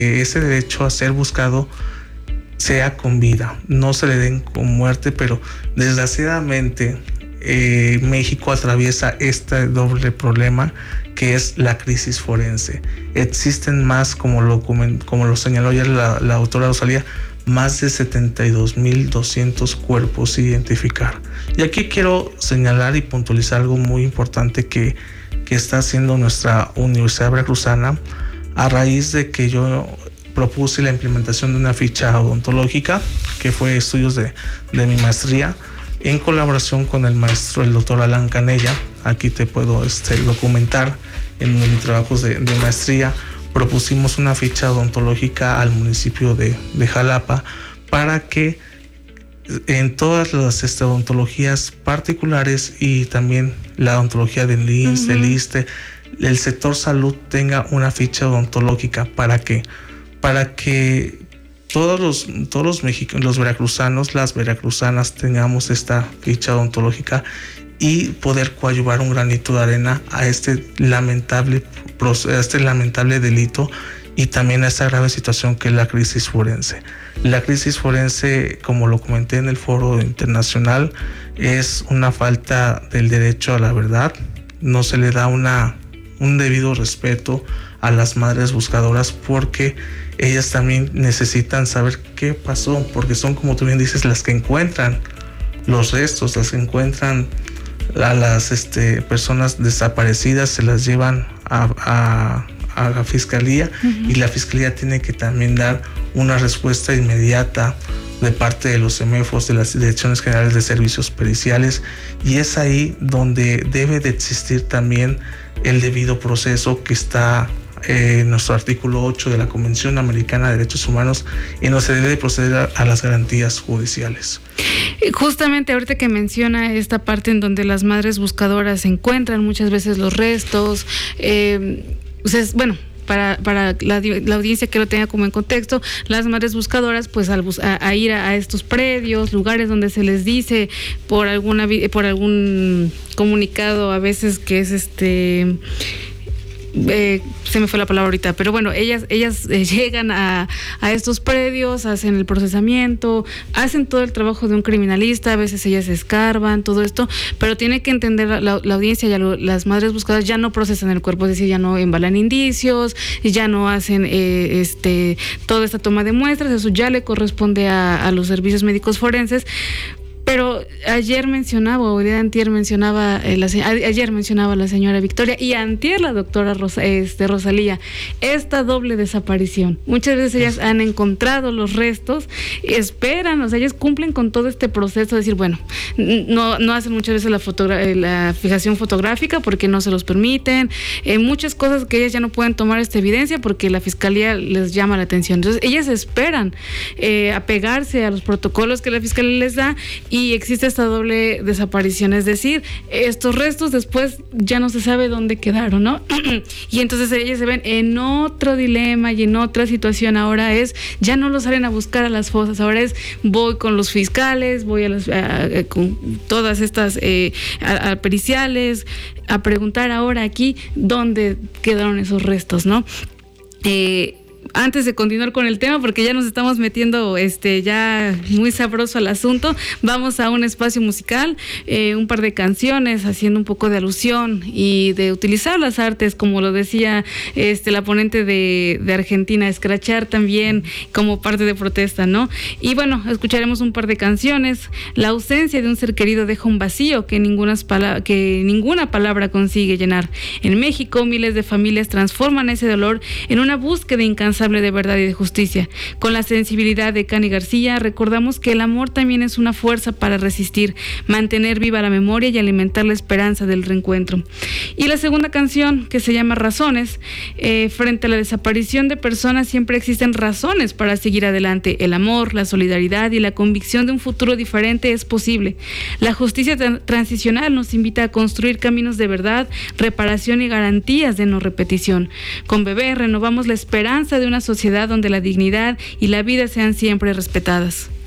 ese derecho a ser buscado sea con vida, no se le den con muerte, pero desgraciadamente México atraviesa este doble problema que es la crisis forense. Existen más, como lo señaló ya la autora Rosalía, más de 72,200 cuerpos sin identificar. Y aquí quiero señalar y puntualizar algo muy importante que está haciendo nuestra Universidad Veracruzana a raíz de que yo propuse la implementación de una ficha odontológica, que fue estudios de mi maestría, en colaboración con el maestro, el doctor Alan Canella. Aquí te puedo documentar en mis trabajos de maestría. Propusimos una ficha odontológica al municipio de Jalapa para que en todas las odontologías particulares y también la odontología del IMSS, del ISSSTE, el sector salud tenga una ficha odontológica. ¿Para qué? Para que todos los mexicanos, los veracruzanos, las veracruzanas tengamos esta ficha odontológica y poder coadyuvar un granito de arena a este lamentable delito y también a esta grave situación que es la crisis forense. La crisis forense, como lo comenté en el foro internacional, es una falta del derecho a la verdad. No se le da un debido respeto a las madres buscadoras, porque ellas también necesitan saber qué pasó, porque son, como tú bien dices, las que encuentran los restos, las que encuentran a las personas desaparecidas, se las llevan a la fiscalía, y la fiscalía tiene que también dar una respuesta inmediata de parte de los CEMEFOS, de las Direcciones Generales de Servicios Periciales, y es ahí donde debe de existir también el debido proceso que está en nuestro artículo 8 de la Convención Americana de Derechos Humanos, y no se debe de proceder a las garantías judiciales. Justamente ahorita que menciona esta parte en donde las madres buscadoras encuentran muchas veces los restos, bueno, para la audiencia que lo tenga como en contexto, las madres buscadoras, pues a ir a estos predios, lugares donde se les dice por algún comunicado a veces que es se me fue la palabra ahorita, pero bueno, ellas llegan a estos predios, hacen el procesamiento, hacen todo el trabajo de un criminalista, a veces ellas escarban, todo esto, pero tiene que entender la audiencia, las madres buscadoras ya no procesan el cuerpo, es decir, ya no embalan indicios, ya no hacen toda esta toma de muestras, eso ya le corresponde a los servicios médicos forenses. Pero ayer mencionaba la señora Victoria, y antier la doctora Rosalía, esta doble desaparición. Muchas veces ellas han encontrado los restos, esperan, ellas cumplen con todo este proceso de decir, bueno, no hacen muchas veces la fijación fotográfica porque no se los permiten, muchas cosas que ellas ya no pueden tomar esta evidencia porque la fiscalía les llama la atención. Entonces ellas esperan apegarse a los protocolos que la fiscalía les da, y existe esta doble desaparición, es decir, estos restos después ya no se sabe dónde quedaron, ¿no? Y entonces ellas se ven en otro dilema y en otra situación. Ahora ya no los salen a buscar a las fosas, ahora voy con los fiscales, voy con todas estas a periciales, a preguntar ahora aquí dónde quedaron esos restos, ¿no? Antes de continuar con el tema, porque ya nos estamos metiendo ya muy sabroso al asunto, vamos a un espacio musical, un par de canciones haciendo un poco de alusión y de utilizar las artes, como lo decía la ponente de Argentina, escrachar también como parte de protesta, ¿no? Y bueno, escucharemos un par de canciones. La ausencia de un ser querido deja un vacío que ninguna palabra consigue llenar. En México, miles de familias transforman ese dolor en una búsqueda incansable de verdad y de justicia. Con la sensibilidad de Cani García, recordamos que el amor también es una fuerza para resistir, mantener viva la memoria y alimentar la esperanza del reencuentro. Y la segunda canción, que se llama Razones, frente a la desaparición de personas siempre existen razones para seguir adelante. El amor, la solidaridad y la convicción de un futuro diferente es posible. La justicia transicional nos invita a construir caminos de verdad, reparación y garantías de no repetición. Con Bebé renovamos la esperanza de una sociedad donde la dignidad y la vida sean siempre respetadas.